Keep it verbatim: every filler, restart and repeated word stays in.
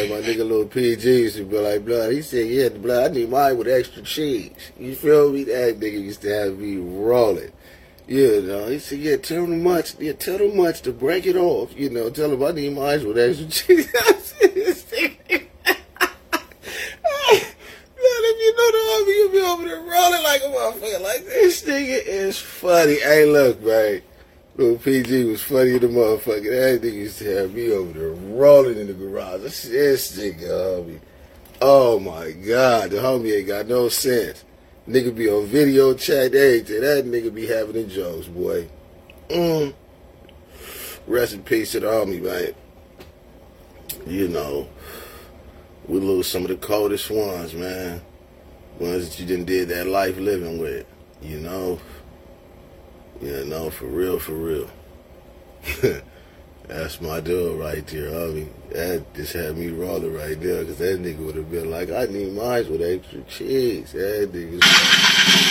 man, my nigga Lil P G used to be like, blood. He said, yeah, blood, I need mine with extra cheese. You feel me? That nigga used to have me rolling. You know, he said, yeah, tell him much, yeah, tell him much to break it off. You know, tell him I need mine with extra cheese. If you know the homie, you be over there rolling like a motherfucker. Like, this nigga is funny. Hey, look, man. Lil P G was funny in the motherfucker. That nigga used to have me over there rolling in the garage. This, this nigga, homie. Oh, my God. The homie ain't got no sense. Nigga be on video chat, everything. That nigga be having the jokes, boy. Mm. Rest in peace to the homie, man. You know, we lose some of the coldest ones, man. Ones that you done did that life living with, you know. You know, for real, for real. That's my dude right there, homie. That just had me rolling right there, because that nigga would have been like, I need mine with extra cheese. That nigga.